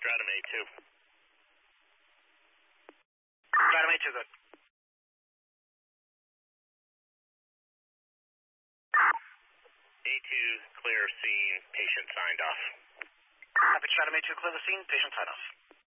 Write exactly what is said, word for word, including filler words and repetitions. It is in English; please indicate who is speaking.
Speaker 1: Stratum A two.
Speaker 2: Stratum A two, good.
Speaker 1: A two, clear scene, patient signed off.
Speaker 2: Copy, Stratum A two, clear the scene, patient signed off.